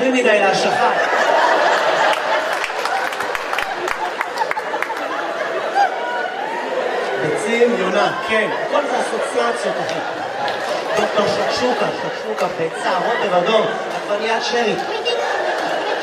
קרובים מדי להשלכה. ביצים, יונה, כן, כל זה אסוציאציות, אחי. דוקטור שקשוקה, ביצה, רוטב אדום, עגבניית שרי.